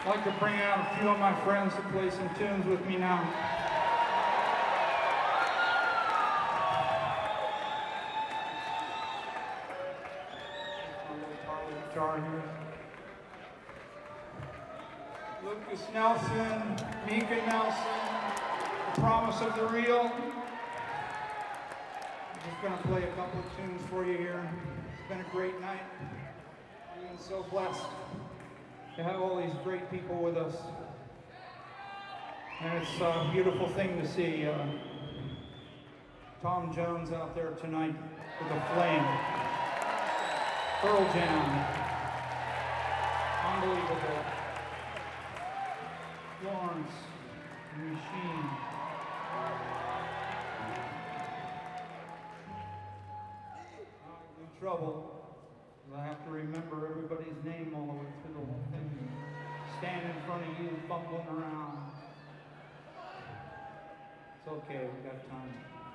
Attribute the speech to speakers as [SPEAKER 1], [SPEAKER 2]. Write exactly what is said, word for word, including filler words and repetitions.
[SPEAKER 1] I'd like to bring out a few of my friends to play some tunes with me now. Guitar here. Lucas Nelson, Mika Nelson, The Promise of the Real. I'm just going to play a couple of tunes for you here. It's been a great night. I've been so blessed to have all these great people with us. And it's a beautiful thing to see uh, Tom Jones out there tonight with a flame. Pearl Jam. Unbelievable. Florence, the Machine. I'm in trouble. I have to remember everybody's name all the way through the whole thing. Stand in front of you, fumbling around. It's okay, we've got time.